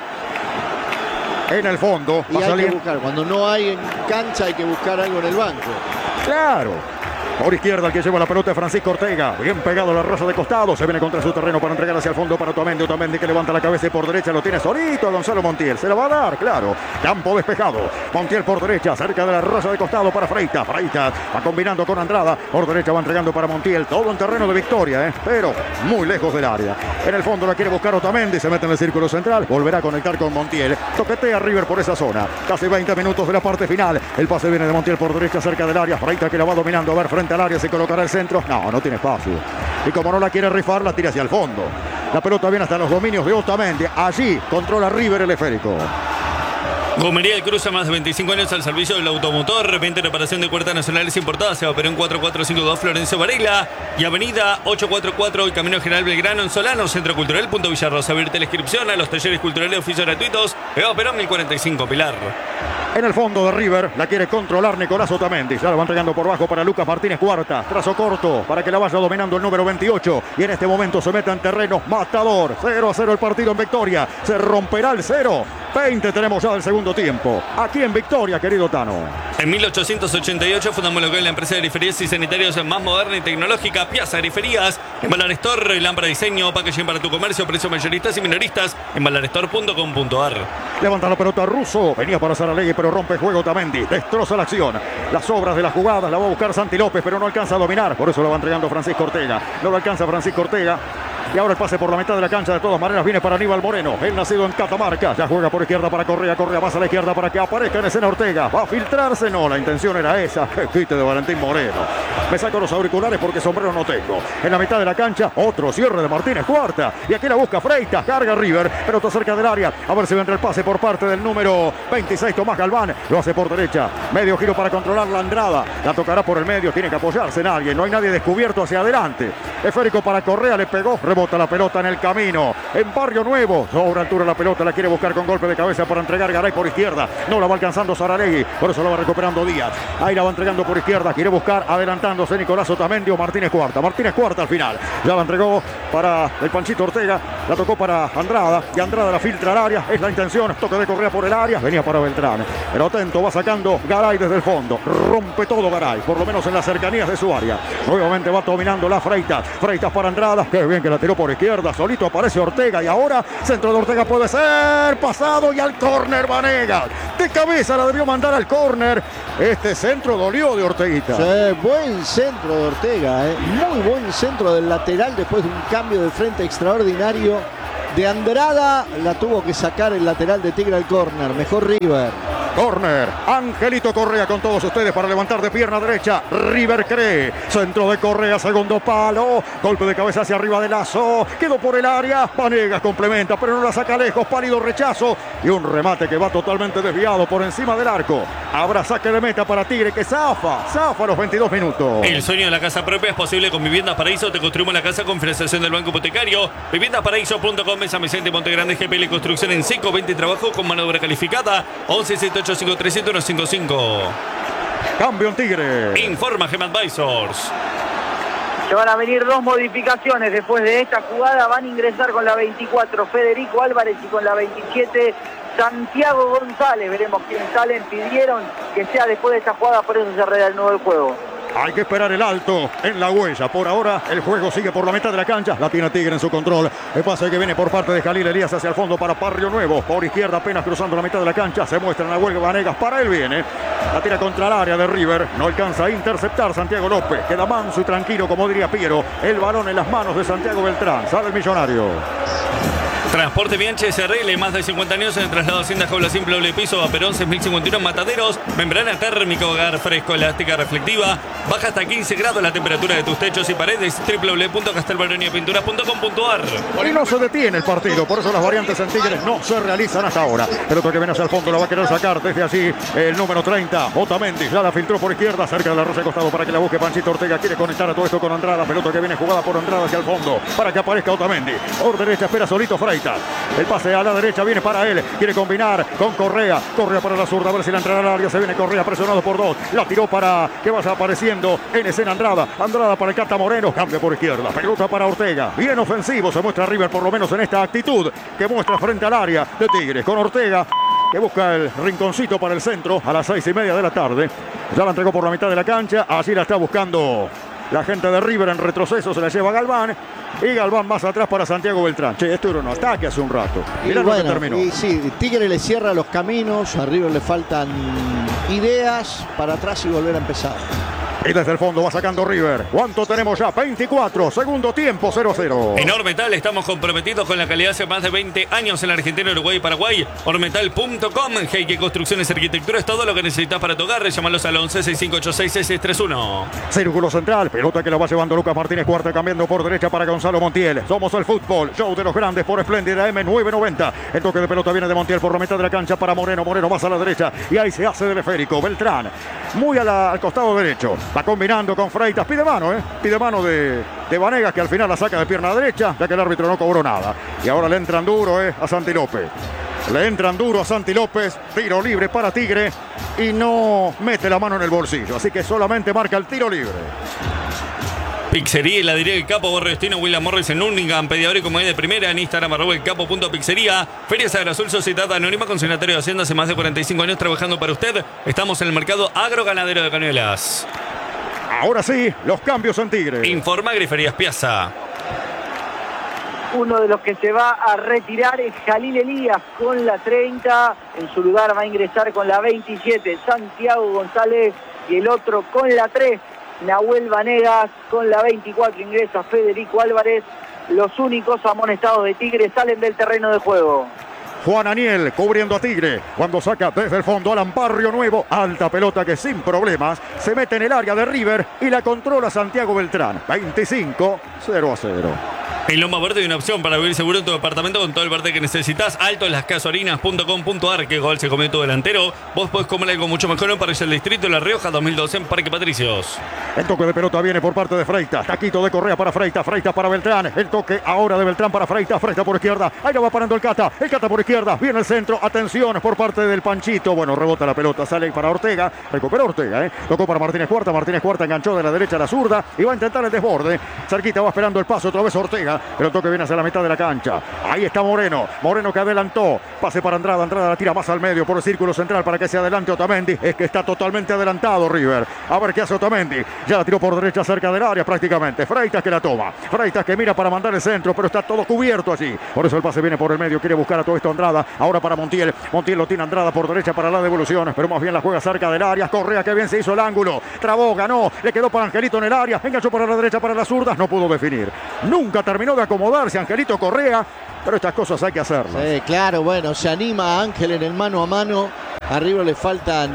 En el fondo. Y hay que buscar. Cuando no hay en cancha hay que buscar algo en el banco. Claro. Por izquierda el que lleva la pelota de Francisco Ortega. Bien pegado a la raza de costado. Se viene contra su terreno para entregar hacia el fondo para Otamendi. Otamendi que levanta la cabeza y por derecha lo tiene solito a Gonzalo Montiel. Se la va a dar, claro. Campo despejado. Montiel por derecha, cerca de la raza de costado para Freitas. Freitas va combinando con Andrada. Por derecha va entregando para Montiel. Todo en terreno de Victoria, ¿eh? Pero muy lejos del área. En el fondo la quiere buscar Otamendi. Se mete en el círculo central. Volverá a conectar con Montiel. Toquetea River por esa zona. Casi veinte minutos de la parte final. El pase viene de Montiel por derecha cerca del área. Freitas que la va dominando. A ver, frente al área se colocará el centro. No, no tiene espacio. Y como no la quiere rifar, la tira hacia el fondo. La pelota viene hasta los dominios de Otamendi. Allí controla River el esférico. Gomería del Cruce, más de veinticinco años al servicio del automotor. Venta y reparación de puertas nacionales importadas. Se va a Perón cuatro cuatro cinco dos Florencio Varela. Y Avenida ochocientos cuarenta y cuatro y Camino General Belgrano en Solano. Centro Cultural Punto Villarrosa. Abrirte la inscripción a los talleres culturales de oficios gratuitos. Eva Perón mil cuarenta y cinco Pilar. En el fondo de River la quiere controlar Nicolás Otamendi. Ya la va entregando por bajo para Lucas Martínez Cuarta. Trazo corto para que la vaya dominando el número veintiocho. Y en este momento se mete en terreno matador. cero a cero el partido en Victoria. Se romperá el cero veinte tenemos ya del segundo tiempo. Aquí en Victoria, querido Tano. En mil ochocientos ochenta y ocho fundamos lo que es la empresa de griferías y sanitarios más moderna y tecnológica, Piazza Griferías. En Bailar Store, lámpara diseño, packaging para tu comercio, precios mayoristas y minoristas en bailar store punto com punto ar. Levanta la pelota Russo, venía para Saralegui, pero rompe el juego Otamendi, destroza la acción. Las obras de las jugadas la va a buscar Santi López, pero no alcanza a dominar, por eso lo va entregando Francisco Ortega. No lo alcanza Francisco Ortega. Y ahora el pase por la mitad de la cancha, de todas maneras viene para Aníbal Moreno, el nacido en Catamarca. Ya juega por izquierda para Correa, Correa pasa a la izquierda para que aparezca en escena Ortega. Va a filtrarse, no, la intención era esa. El quite de Valentín Moreno. Me saco los auriculares porque sombrero no tengo. En la mitad de la cancha, otro cierre de Martínez Cuarta. Y aquí la busca Freitas, carga River, pero está cerca del área. A ver si vendrá el pase por parte del número veintiséis, Tomás Galván. Lo hace por derecha. Medio giro para controlar la Andrada. La tocará por el medio, tiene que apoyarse en alguien. No hay nadie descubierto hacia adelante. Esférico para Correa, le pegó, rebota la pelota en el camino. En Barrio Nuevo, sobre altura la pelota, la quiere buscar con golpe de cabeza para entregar Garay por izquierda. No la va alcanzando Saralegui, por eso la va recuperando Díaz. Ahí la va entregando por izquierda, quiere buscar adelantándose Nicolás Otamendi o Martínez Cuarta. Martínez Cuarta al final. Ya la entregó para el Panchito Ortega, la tocó para Andrada y Andrada la filtra al área. Es la intención, toque de Correa por el área. Venía para Beltrán, pero atento, va sacando Garay desde el fondo. Rompe todo Garay, por lo menos en las cercanías de su área. Nuevamente va dominando la Freitas. Freitas para Andrada, qué bien que la tiró por izquierda. Solito aparece Ortega y ahora centro de Ortega puede ser pasado y al córner Vanegas. De cabeza la debió mandar al córner. Este centro dolió de Orteguita. Sí, buen centro de Ortega, eh. Muy buen centro del lateral después de un cambio de frente extraordinario de Andrada. La tuvo que sacar el lateral de Tigre al córner. Mejor River. Córner, Angelito Correa con todos ustedes para levantar de pierna derecha. River cree, centro de Correa, segundo palo, golpe de cabeza hacia arriba de Lazo, quedó por el área, Vanegas complementa, pero no la saca lejos, pálido rechazo y un remate que va totalmente desviado por encima del arco. Habrá saque de meta para Tigre que zafa, zafa a los veintidós minutos. El sueño de la casa propia es posible con Viviendas Paraíso. Te construimos la casa con financiación del Banco Hipotecario. viviendas paraíso punto com, San Vicente, Monte Grande, G P L Construcción en seco, venta y trabajo con mano de obra calificada. once setenta y ocho cinco tres siete uno cinco cinco. Cambio en Tigre. Informa Gem Advisors. Se van a venir dos modificaciones después de esta jugada. Van a ingresar con la veinticuatro Federico Álvarez y con la veintisiete Santiago González. Veremos quién salen. Pidieron que sea después de esta jugada, por eso se reanudó el juego. Hay que esperar el alto en la huella. Por ahora el juego sigue por la mitad de la cancha. La tiene Tigre en su control. El pase que viene por parte de Jalil Elías hacia el fondo para Barrio Nuevo. Por izquierda apenas cruzando la mitad de la cancha. Se muestra en la huelga Vanegas. Para él viene. La tira contra el área de River. No alcanza a interceptar Santiago López. Queda manso y tranquilo, como diría Piero. El balón en las manos de Santiago Beltrán. Sale el Millonario. Transporte Bianchi S R L, más de cincuenta años en el traslado Hacienda Jaula Simple Doble Piso a Perón seis mil cincuenta y uno en Mataderos. Membrana térmica, hogar fresco, elástica, reflectiva. Baja hasta quince grados la temperatura de tus techos y paredes. doble u doble u doble u punto castelbaronia pinturas punto com punto ar. Y no se detiene el partido, por eso las variantes en Tigres no se realizan hasta ahora. El otro que viene hacia el fondo lo va a querer sacar desde allí el número treinta, Otamendi. Ya la filtró por izquierda, cerca de la rosa de costado para que la busque Panchito Ortega. Quiere conectar a todo esto con Andrada. Pelota que viene jugada por Andrada hacia el fondo para que aparezca Otamendi. Por derecha espera solito Freitas. El pase a la derecha viene para él. Quiere combinar con Correa. Correa para la zurda. A ver si la entrada al área. Se viene Correa presionado por dos. La tiró para que vaya apareciendo en escena Andrada. Andrada para el Cata Moreno. Cambia por izquierda. Pelota para Ortega. Bien ofensivo se muestra River, por lo menos en esta actitud que muestra frente al área de Tigres. Con Ortega, que busca el rinconcito para el centro a las seis y media de la tarde. Ya la entregó por la mitad de la cancha. Allí la está buscando la gente de River en retroceso. Se la lleva Galván. Y Galván más atrás para Santiago Beltrán. Che, esto era un ataque hace un rato. Mirá lo que terminó. Y sí, Tigre le cierra los caminos. A River le faltan ideas para atrás y volver a empezar. Y desde el fondo va sacando River. ¿Cuánto tenemos ya? veinticuatro. Segundo tiempo, cero cero. En Ormetal estamos comprometidos con la calidad hace más de veinte años en la Argentina, Uruguay y Paraguay. Ormetal punto com. Heike Construcciones y Arquitectura es todo lo que necesitas para tu hogar. Llámalos al once seis cinco ocho seis seis seis tres uno. Círculo central. Pelota que la va llevando Lucas Martínez Cuarta, cambiando por derecha para Gonzalo Montiel. Somos el fútbol. Show de los grandes por Espléndida M nueve noventa. El toque de pelota viene de Montiel por la mitad de la cancha para Moreno. Moreno más a la derecha. Y ahí se hace del esférico. Beltrán. Muy a la, al costado derecho. Va combinando con Freitas. Pide mano, ¿eh? Pide mano de, de Vanegas, que al final la saca de pierna derecha, ya que el árbitro no cobró nada. Y ahora le entran duro, ¿eh? A Santi López. Le entran duro a Santi López. Tiro libre para Tigre. Y no mete la mano en el bolsillo. Así que solamente marca el tiro libre. Pizzería Heladería El Capo, Barrio Destino, William Morris en Urlingan, Pediador y Comodidad de Primera, en Instagram, arroba el capo punto pizzería. Feria Sagra Azul, Sociedad Anónima, Consignatario de Hacienda, hace más de cuarenta y cinco años trabajando para usted. Estamos en el mercado agroganadero de Cañuelas. Ahora sí, los cambios en Tigre. Informa Griferías Piazza. Uno de los que se va a retirar es Jalil Elías con la treinta. En su lugar va a ingresar con la veintisiete Santiago González. Y el otro con la tres, Nahuel Vanegas. Con la veinticuatro ingresa Federico Álvarez. Los únicos amonestados de Tigre salen del terreno de juego. Juan Aniel cubriendo a Tigre. Cuando saca desde el fondo Alan Barrio Nuevo. Alta pelota que sin problemas se mete en el área de River y la controla Santiago Beltrán. veinticinco, cero a cero. En Loma Verde hay una opción para vivir seguro en tu departamento con todo el verde que necesitas. Alto en las casorinas punto com punto ar. Que gol se comió tu delantero. Vos podés comer algo mucho mejor en Parrilla del Distrito de La Rioja dos mil doce en Parque Patricios. El toque de pelota viene por parte de Freitas. Taquito de Correa para Freitas. Freitas para Beltrán. El toque ahora de Beltrán para Freitas. Freitas por izquierda. Ahí lo va parando el Cata. El Cata por izquierda. Viene el centro. Atención por parte del Panchito. Bueno, rebota la pelota. Sale para Ortega. Recupera Ortega. ¿eh? Tocó para Martínez Cuarta. Martínez Cuarta enganchó de la derecha a la zurda. Y va a intentar el desborde. Cerquita va esperando el paso. Otra vez Ortega. Pero el toque viene hacia la mitad de la cancha. Ahí está Moreno. Moreno que adelantó. Pase para Andrada. Andrada la tira más al medio por el círculo central para que se adelante Otamendi. Es que está totalmente adelantado River. A ver qué hace Otamendi. Ya la tiró por derecha cerca del área prácticamente. Freitas que la toma. Freitas que mira para mandar el centro, pero está todo cubierto allí. Por eso el pase viene por el medio. Quiere buscar a todo esto Andrada. Ahora para Montiel. Montiel lo tiene Andrada por derecha para la devolución. Pero más bien la juega cerca del área. Correa que bien se hizo el ángulo. Trabó, ganó. Le quedó para Angelito en el área. Enganchó para la derecha para las zurdas. No pudo definir. Nunca terminó de acomodarse Angelito Correa. Pero estas cosas hay que hacerlas. Sí, claro, bueno, se anima a Ángel en el mano a mano. A River le faltan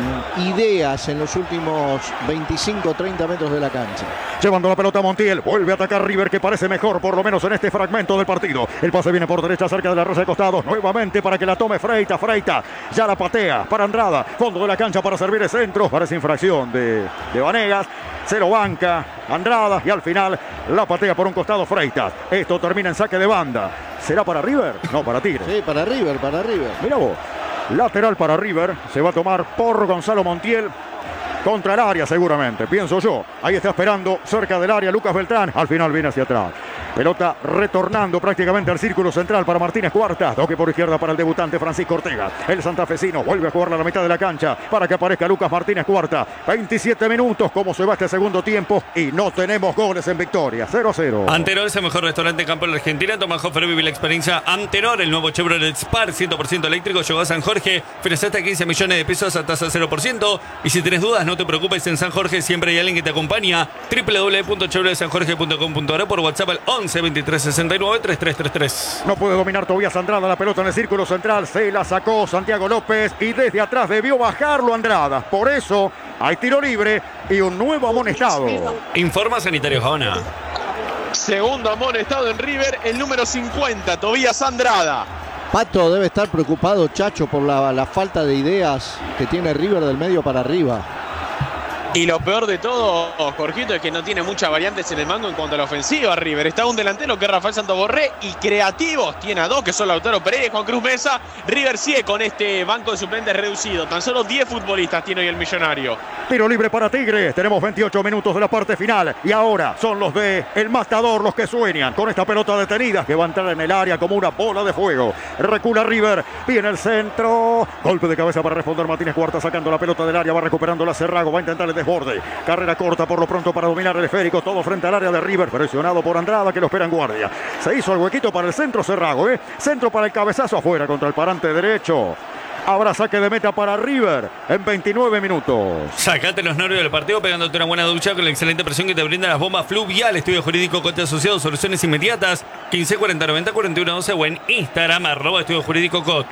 ideas en los últimos veinticinco treinta metros de la cancha. Llevando la pelota a Montiel. Vuelve a atacar River, que parece mejor, por lo menos en este fragmento del partido. El pase viene por derecha cerca de la raya de costados. Nuevamente para que la tome Freitas. Freitas ya la patea para Andrada. Fondo de la cancha para servir el centro. Parece infracción de, de Vanegas. Se lo banca Andrada y al final la patea por un costado Freitas. Esto termina en saque de banda. ¿Será para River? No, para Tigre. Sí, para River, para River. Mira vos. Lateral para River. Se va a tomar por Gonzalo Montiel. Contra el área seguramente, pienso yo. Ahí está esperando cerca del área Lucas Beltrán. Al final viene hacia atrás. Pelota retornando prácticamente al círculo central para Martínez Cuarta. Toque por izquierda para el debutante Francisco Ortega. El santafesino vuelve a jugarla a la mitad de la cancha para que aparezca Lucas Martínez Cuarta. veintisiete minutos, como se va este segundo tiempo. Y no tenemos goles en victoria. cero a cero. Antenor es el mejor restaurante en campo de la Argentina. Toma Hofer, vive la experiencia Antenor. El nuevo Chevrolet Spar cien por ciento eléctrico llegó a San Jorge. Ofrece hasta quince millones de pesos a tasa cero por ciento. Y si tenés dudas, no te preocupes. En San Jorge siempre hay alguien que te acompaña. doble u doble u doble u punto chevrolet san jorge punto com punto ar. Por WhatsApp al once veintitrés sesenta y nueve treinta y tres treinta y tres. No puede dominar todavía Andrada la pelota en el círculo central. Se la sacó Santiago López y desde atrás debió bajarlo Andrada. Por eso hay tiro libre y un nuevo amonestado. Informa Sanitario Jaona. Segundo amonestado en River, el número cincuenta, Tobías Andrada. Pato debe estar preocupado, Chacho, por la, la falta de ideas que tiene River del medio para arriba. Y lo peor de todo, Jorgito, es que no tiene muchas variantes en el mango en cuanto a la ofensiva. River está un delantero que es Rafael Santaborré y creativos tiene a dos, que son Lautaro Pereira y Juan Cruz Mesa. River sigue con este banco de suplentes reducido. Tan solo diez futbolistas tiene hoy el Millonario. Tiro libre para Tigre. Tenemos veintiocho minutos de la parte final. Y ahora son los de El Matador los que sueñan con esta pelota detenida que va a entrar en el área como una bola de fuego. Recula River. Viene el centro. Golpe de cabeza para responder Martínez Cuarta sacando la pelota del área. Va recuperando la Cerrago. Va a intentar el desborde. Carrera corta por lo pronto para dominar el esférico. Todo frente al área de River. Presionado por Andrada que lo espera en guardia. Se hizo el huequito para el centro Cerrago. ¿eh? Centro para el cabezazo afuera contra el parante derecho. Habrá saque de meta para River en veintinueve minutos. Sacate los nervios del partido pegándote una buena ducha con la excelente presión que te brinda las bombas Fluvial. Estudio jurídico Cote Asociado, soluciones inmediatas. quince cuarenta noventa cuarenta y uno doce o en Instagram arroba estudio jurídico Cot.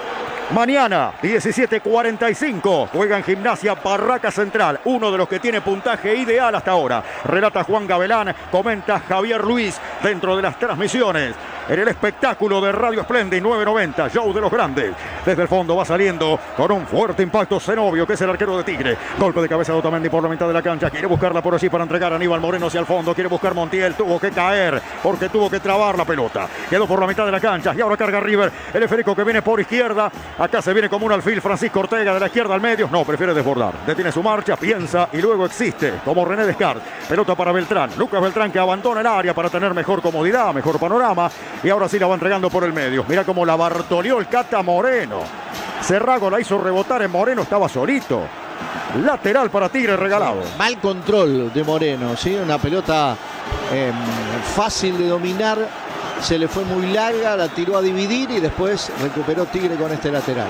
Mañana, diecisiete cuarenta y cinco, juega en Gimnasia Barraca Central, uno de los que tiene puntaje ideal hasta ahora. Relata Juan Gavelán, comenta Javier Luis dentro de las transmisiones. en el espectáculo de Radio Splendid nueve noventa, show de los grandes. Desde el fondo va saliendo con un fuerte impacto Zenobio, que es el arquero de Tigre. Golpe de cabeza de Otamendi por la mitad de la cancha. Quiere buscarla por allí para entregar a Aníbal Moreno hacia el fondo. Quiere buscar Montiel. Tuvo que caer porque tuvo que trabar la pelota. Quedó por la mitad de la cancha y ahora carga River. El esférico que viene por izquierda. Acá se viene como un alfil Francisco Ortega de la izquierda al medio. No, prefiere desbordar. Detiene su marcha, piensa y luego existe como René Descartes. Pelota para Beltrán. Lucas Beltrán que abandona el área para tener mejor comodidad, mejor panorama. Y ahora sí la va entregando por el medio. Mira cómo la bartoleó el Cata Moreno. Cerrago la hizo rebotar en Moreno, estaba solito. Lateral para Tigre regalado. Mal control de Moreno, ¿sí? Una pelota eh, fácil de dominar. Se le fue muy larga, la tiró a dividir y después recuperó Tigre con este lateral.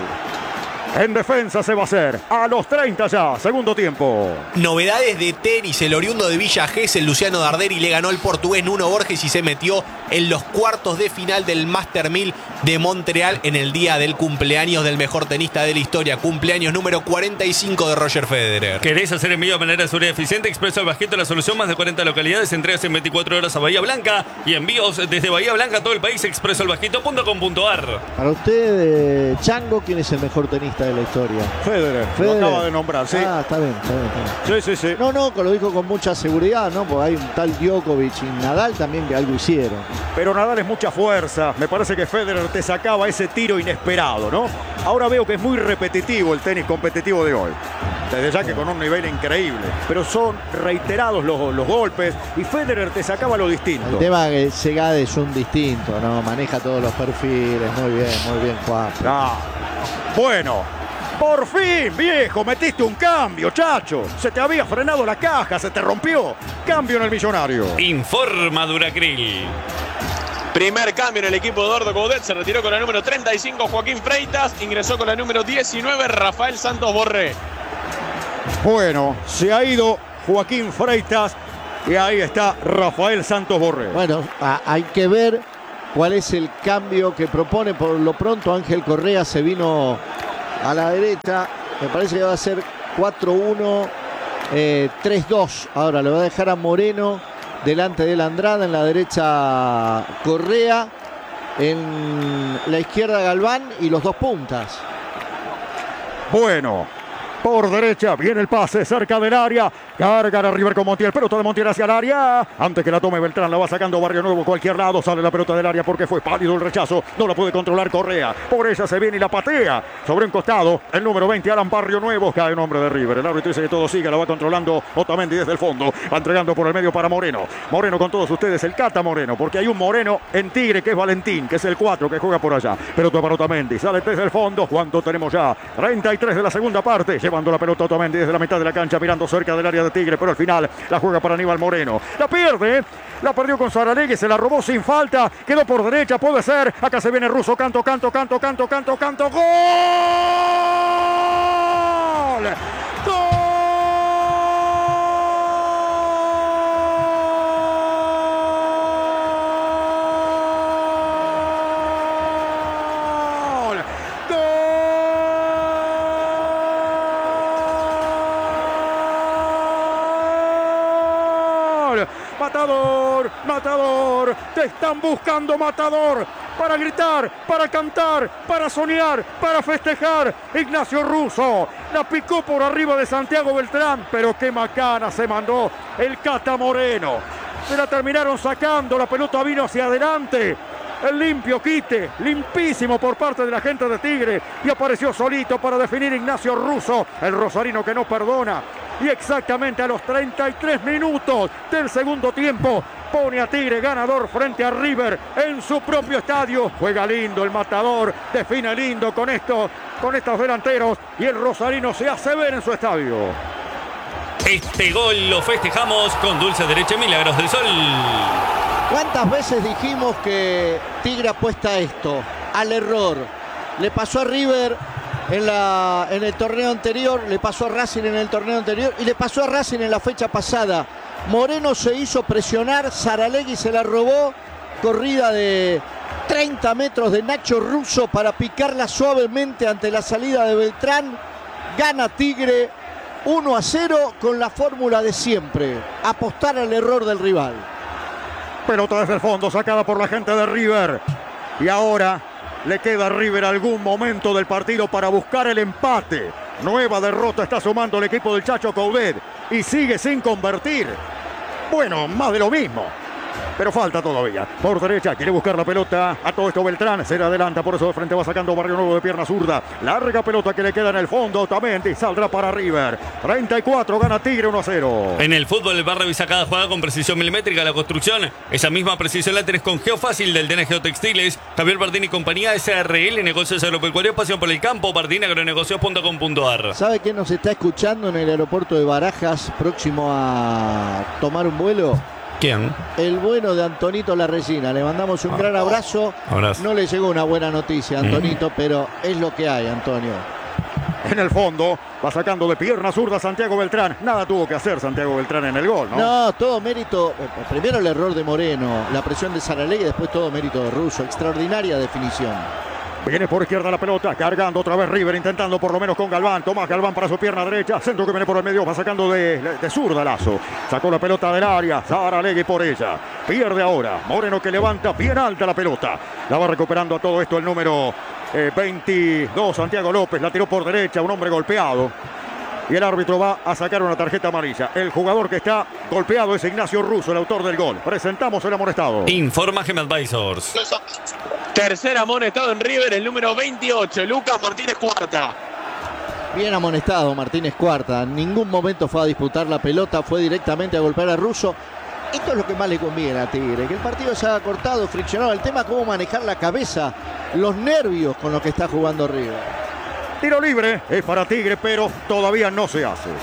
En defensa se va a hacer a los treinta ya, segundo tiempo. Novedades de tenis, el oriundo de Villa Gesell, Luciano Darderi, le ganó al portugués Nuno Borges y se metió en los cuartos de final del Master mil de Montreal en el día del cumpleaños del mejor tenista de la historia, cumpleaños número cuarenta y cinco de Roger Federer. ¿Querés hacer envío de manera segura y eficiente? Expreso al Bajito, la solución, más de cuarenta localidades, entregas en veinticuatro horas a Bahía Blanca y envíos desde Bahía Blanca a todo el país, expreso al bajito punto com punto ar. Para usted, eh, Chango, ¿quién es el mejor tenista de la historia? Federer, Federer. Lo acaba de nombrar, sí. Ah, está bien, está bien, está bien. Sí, sí, sí. No, no, lo dijo con mucha seguridad, ¿no? Porque hay un tal Djokovic y Nadal también que algo hicieron. Pero Nadal es mucha fuerza. Me parece que Federer te sacaba ese tiro inesperado, ¿no? Ahora veo que es muy repetitivo el tenis competitivo de hoy. Desde ya que con un nivel increíble. Pero son reiterados los, los golpes y Federer te sacaba lo distinto. El tema es que Segade es un distinto, ¿no? Maneja todos los perfiles. Muy bien, muy bien, Juan. Ah, bueno. Por fin, viejo, metiste un cambio, chacho. Se te había frenado la caja, se te rompió. Cambio en el Millonario. Informa Duracril. Primer cambio en el equipo de Eduardo Coudet. Se retiró con la número treinta y cinco Joaquín Freitas. Ingresó con la número diecinueve Rafael Santos Borré. Bueno, se ha ido Joaquín Freitas y ahí está Rafael Santos Borré. Bueno, a, hay que ver cuál es el cambio que propone. Por lo pronto Ángel Correa se vino a la derecha. Me parece que va a ser cuatro uno, eh, tres dos. Ahora le va a dejar a Moreno delante de la Andrada. En la derecha Correa. En la izquierda Galván y los dos puntas. Bueno, por derecha viene el pase cerca del área. Carga a River con Montiel. Pelota de Montiel hacia el área. Antes que la tome Beltrán, la va sacando Barrio Nuevo. Cualquier lado sale la pelota del área porque fue pálido el rechazo. No la puede controlar Correa. Por ella se viene y la patea sobre un costado. El número veinte, Alan Barrio Nuevo. Cae un hombre de River. El árbitro dice que todo sigue. La va controlando Otamendi desde el fondo. Va entregando por el medio para Moreno. Moreno con todos ustedes. El Cata Moreno. Porque hay un Moreno en Tigre que es Valentín, que es el cuatro que juega por allá. Pelota para Otamendi. Sale desde el fondo. ¿Cuánto tenemos ya? treinta y tres de la segunda parte. Llevando la pelota Otamendi desde la mitad de la cancha. Mirando cerca del área de Tigre. Pero al final la juega para Aníbal Moreno. La pierde. La perdió con Saralegui. Se la robó sin falta. Quedó por derecha. Puede ser. Acá se viene Russo. Canto, canto, canto, canto, canto, canto. ¡Gol! ¡Gol! Matador, Matador, te están buscando, Matador, para gritar, para cantar, para soñar, para festejar. Ignacio Russo la picó por arriba de Santiago Beltrán, pero qué macana se mandó el Cata Moreno. Se la terminaron sacando, la pelota vino hacia adelante. El limpio quite, limpísimo por parte de la gente de Tigre. Y apareció solito para definir Ignacio Russo, el rosarino que no perdona. Y exactamente a los treinta y tres minutos del segundo tiempo pone a Tigre ganador frente a River en su propio estadio. Juega lindo el Matador, define lindo con esto, con estos delanteros y el rosarino se hace ver en su estadio. Este gol lo festejamos con Dulce Derecha Milagros del Sol. ¿Cuántas veces dijimos que Tigre apuesta a esto? Al error. Le pasó a River en, la, en el torneo anterior, le pasó a Racing en el torneo anterior y le pasó a Racing en la fecha pasada. Moreno se hizo presionar, Saralegui se la robó, corrida de treinta metros de Nacho Russo para picarla suavemente ante la salida de Beltrán. Gana Tigre uno a cero con la fórmula de siempre, apostar al error del rival. Pelota desde el fondo, sacada por la gente de River. Y ahora le queda a River algún momento del partido para buscar el empate. Nueva derrota está sumando el equipo del Chacho Coudet y sigue sin convertir. Bueno, más de lo mismo. Pero falta todavía. Por derecha quiere buscar la pelota. A todo esto Beltrán se le adelanta. Por eso de frente va sacando Barrio Nuevo de pierna zurda. Larga pelota que le queda en el fondo. Otamendi saldrá para River. treinta y cuatro gana Tigre uno a cero. En el fútbol el bar revisa cada jugada con precisión milimétrica. La construcción, esa misma precisión la tenés con Geofácil del D N Geotextiles. Javier Bardini y compañía. S R L Negocios Agropecuarios. Pasión por el campo. Bardini Agronegocios punto com punto a r. ¿Sabe quién nos está escuchando en el aeropuerto de Barajas, próximo a tomar un vuelo? ¿Quién? El bueno de Antonito Larresina. Le mandamos un gran abrazo. Abrazo. No le llegó una buena noticia, Antonito, mm. pero es lo que hay, Antonio. En el fondo, va sacando de pierna zurda Santiago Beltrán. Nada tuvo que hacer Santiago Beltrán en el gol, ¿no? No, todo mérito. Primero el error de Moreno, la presión de Saralegui y después todo mérito de Russo. Extraordinaria definición. Viene por izquierda la pelota, cargando otra vez River, intentando por lo menos con Galván. Tomás Galván para su pierna derecha. Centro que viene por el medio, va sacando de, de zurda Lazo. Sacó la pelota del área, Saralegui por ella. Pierde ahora, Moreno que levanta bien alta la pelota. La va recuperando a todo esto el número eh, veintidós, Santiago López. La tiró por derecha, un hombre golpeado. Y el árbitro va a sacar una tarjeta amarilla. El jugador que está golpeado es Ignacio Russo, el autor del gol. Presentamos el amonestado. Informa Gem Advisors. Tercer amonestado en River, el número veintiocho, Lucas Martínez Cuarta. Bien amonestado Martínez Cuarta. En ningún momento fue a disputar la pelota, fue directamente a golpear a Russo. Esto es lo que más le conviene a Tigre, que el partido se haga cortado, friccionado. El tema es cómo manejar la cabeza, los nervios con los que está jugando River. Tiro libre es para Tigre, pero todavía no se hace.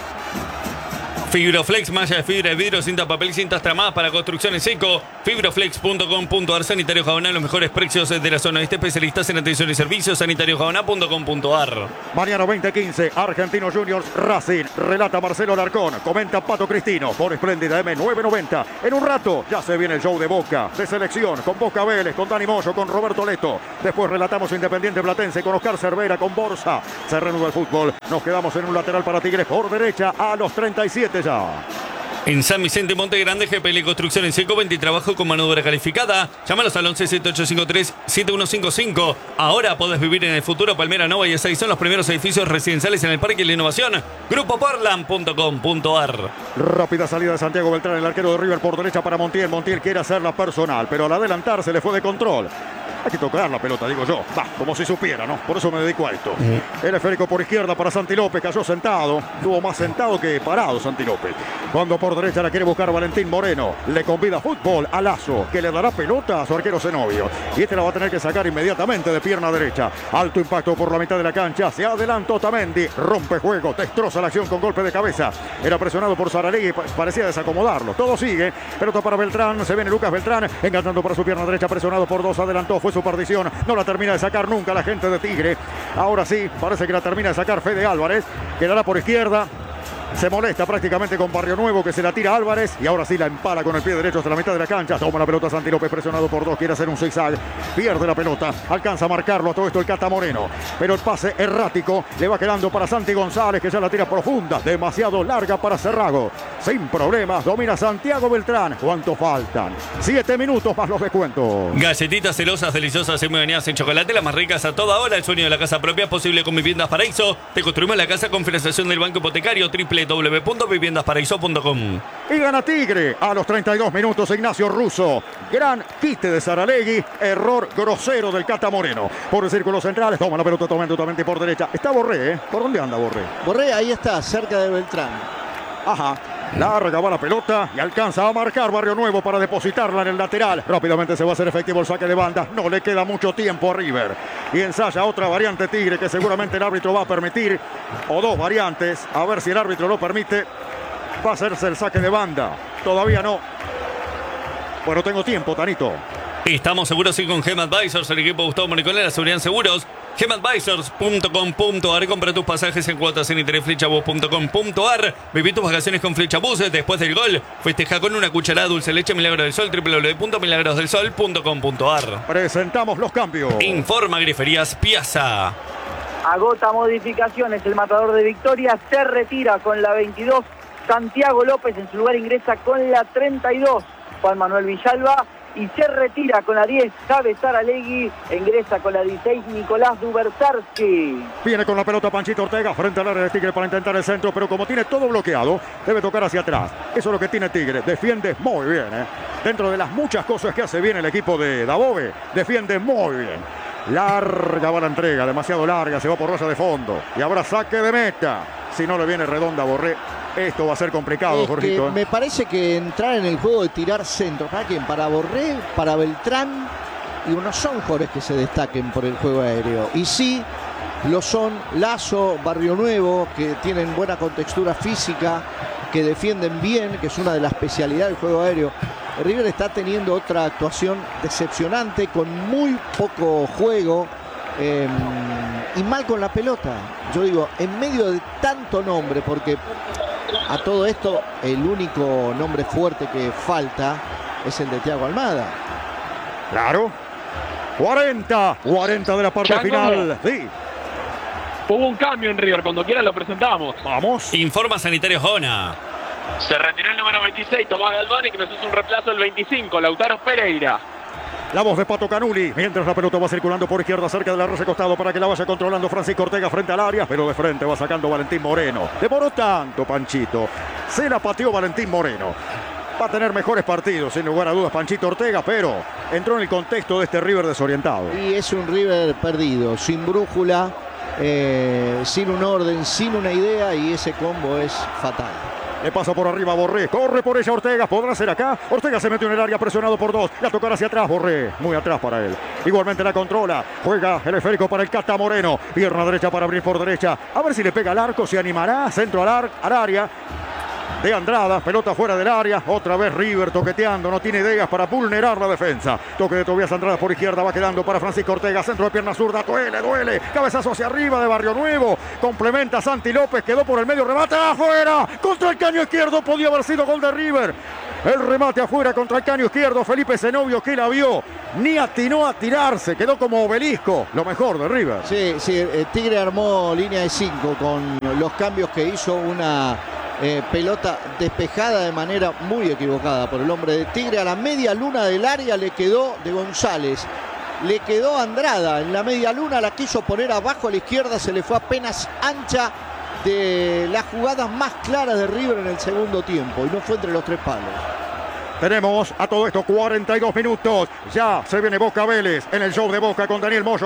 Fibroflex, malla de fibra de vidrio, cinta papel y cintas tramadas para construcción en seco. Fibroflex punto com punto a r. Sanitario Jabonal, los mejores precios de la zona. Este especialistas en atención y servicios. Sanitario Jabonal punto com punto a r. Mañana veinte quince, Argentinos Juniors Racing. Relata Marcelo Alarcón. Comenta Pato Cristino por Espléndida M nueve noventa. En un rato ya se viene el show de Boca, de selección, con Boca Vélez, con Dani Moyo, con Roberto Leto. Después relatamos Independiente Platense con Oscar Cervera, con Borsa. Se reanuda el fútbol. Nos quedamos en un lateral para Tigres por derecha a los treinta y siete ya. En San Vicente Monte Grande, G P L Construcción en seco, venta y trabajo con mano de obra calificada. Llámalos al once siete ocho cinco tres siete uno cinco cinco. Ahora podés vivir en el futuro. Palmera Nova y S seis son los primeros edificios residenciales en el Parque de la Innovación. Grupo Portland punto com punto a r. Rápida salida de Santiago Beltrán, el arquero de River por derecha para Montiel. Montiel quiere hacerla personal, pero al adelantar se le fue de control. Hay que tocar la pelota, digo yo. Va, como si supiera, ¿no? Por eso me dedico a esto. Uh-huh. El esférico por izquierda para Santi López. Cayó sentado. Estuvo más sentado que parado Santi López. Cuando por derecha la quiere buscar Valentín Moreno. Le convida fútbol a Lazo, que le dará pelota a su arquero Zenobio. Y este la va a tener que sacar inmediatamente de pierna derecha. Alto impacto por la mitad de la cancha. Se adelantó Otamendi. Rompe juego. Destroza la acción con golpe de cabeza. Era presionado por Saralegui. Parecía desacomodarlo. Todo sigue. Pelota para Beltrán. Se viene Lucas Beltrán. Enganchando para su pierna derecha. Presionado por dos. Adelantó. Fue su perdición. No la termina de sacar nunca la gente de Tigre. Ahora sí, parece que la termina de sacar Fede Álvarez. Quedará por izquierda. Se molesta prácticamente con Barrio Nuevo, que se la tira Álvarez. Y ahora sí la empala con el pie derecho hasta la mitad de la cancha. Toma la pelota Santi López, presionado por dos. Quiere hacer un zigzag. Pierde la pelota. Alcanza a marcarlo a todo esto el Cata Moreno. Pero el pase errático le va quedando para Santi González, que ya la tira profunda. Demasiado larga para Cerrago. Sin problemas. Domina Santiago Beltrán. ¿Cuánto faltan? Siete minutos más los descuentos. Galletitas celosas, deliciosas y muy bañadas en chocolate. Las más ricas a toda hora. El sueño de la casa propia es posible con Viviendas Paraíso. Te construimos la casa con financiación del Banco Hipotecario. Triple w w w punto viviendas paraíso punto com. Y gana Tigre a los treinta y dos minutos Ignacio Russo. Gran quite de Saralegui. Error grosero del Cata Moreno. Por el círculo central. Toma la pelota tomando totalmente por derecha. Está Borré, ¿eh? ¿Por dónde anda Borré? Borré ahí está, cerca de Beltrán. Ajá. Larga va la pelota y alcanza a marcar Barrio Nuevo para depositarla en el lateral. Rápidamente se va a hacer efectivo el saque de banda. No le queda mucho tiempo a River. Y ensaya otra variante Tigre que seguramente el árbitro va a permitir. O dos variantes. A ver si el árbitro lo permite. Va a hacerse el saque de banda. Todavía no. Bueno, tengo tiempo, Tanito. Estamos seguros y con Gem Advisors, el equipo de Gustavo Monicolera, la seguridad en seguros. Gem Advisors punto com punto a r. Compra tus pasajes en cuotas en interés flechabus punto com punto a r. Viví tus vacaciones con Flechabus. Después del gol, festeja con una cucharada dulce leche Milagro del Sol. w w w punto milagros del sol punto com punto a r. Presentamos los cambios. Informa Griferías Piazza. Agota modificaciones. El matador de Victoria se retira con la veintidós. Santiago López en su lugar ingresa con la treinta y dos. Juan Manuel Villalba. Y se retira con la diez, Javes Saralegui, ingresa con la dieciséis, Nicolás Dubertarsky. Viene con la pelota Panchito Ortega frente al área de Tigre para intentar el centro, pero como tiene todo bloqueado, debe tocar hacia atrás. Eso es lo que tiene Tigre, defiende muy bien, ¿eh? Dentro de las muchas cosas que hace bien el equipo de Dabove, defiende muy bien. Larga va la entrega, demasiado larga, se va por raza de fondo. Y habrá saque de meta. Si no le viene redonda a Borré, esto va a ser complicado, Es Jorgito. que ¿eh? me parece que entrar en el juego de tirar centro, ¿para quién? Para Borré, para Beltrán, y no son jugadores que se destaquen por el juego aéreo. Y sí, lo son Lazo, Barrio Nuevo, que tienen buena contextura física, que defienden bien, que es una de las especialidades del juego aéreo. River está teniendo otra actuación decepcionante, con muy poco juego eh, y mal con la pelota. Yo digo, en medio de tanto nombre, porque a todo esto el único nombre fuerte que falta es el de Thiago Almada. Claro. cuarenta, cuarenta de la parte Chango. final. Sí, Hubo un cambio en River, cuando quieran lo presentamos. vamos. Informa Sanitario Jona. Se retiró el número veintiséis, Tomás Galvani, que nos hizo un reemplazo el veinticinco, Lautaro Pereira. La voz de Pato Canuli, mientras la pelota va circulando por izquierda cerca del arroyo costado para que la vaya controlando Francisco Ortega frente al área, pero de frente va sacando Valentín Moreno. Demoró tanto Panchito, se la pateó Valentín Moreno. Va a tener mejores partidos, sin lugar a dudas, Panchito Ortega, pero entró en el contexto de este River desorientado. Y es un River perdido, sin brújula, eh, sin un orden, sin una idea, y ese combo es fatal. Le pasa por arriba a Borré, corre por ella Ortega, ¿podrá ser acá? Ortega se metió en el área presionado por dos, la tocará hacia atrás Borré, muy atrás para él. Igualmente la controla, juega el esférico para el Cata Moreno, pierna derecha para abrir por derecha, a ver si le pega al arco, se animará, centro al, ar al área de Andrada, pelota fuera del área, otra vez River toqueteando, no tiene ideas para vulnerar la defensa. Toque de Tobias Andrada por izquierda, va quedando para Francisco Ortega, centro de pierna zurda, duele, duele, cabezazo hacia arriba de Barrio Nuevo, complementa Santi López, quedó por el medio, remate afuera, contra el caño izquierdo, podía haber sido gol de River. El remate afuera contra el caño izquierdo, Felipe Zenobio que la vio, ni atinó a tirarse, quedó como obelisco, lo mejor de River. Sí, sí, eh, Tigre armó línea de cinco con los cambios que hizo, una eh, pelota despejada de manera muy equivocada por el hombre de Tigre. A la media luna del área le quedó de González, le quedó Andrada en la media luna, la quiso poner abajo a la izquierda, se le fue apenas ancha, de las jugadas más claras de River en el segundo tiempo, y no fue entre los tres palos. Tenemos a todo esto cuarenta y dos minutos, ya se viene Boca Vélez en el show de Boca con Daniel Moyo.